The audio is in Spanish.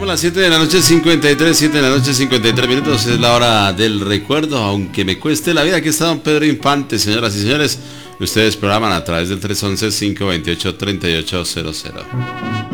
Somos las 7 de la noche 53, 7 de la noche 53 minutos, es la hora del recuerdo, aunque me cueste la vida. Aquí está don Pedro Infante, señoras y señores. Ustedes programan a través del 311-528-3800.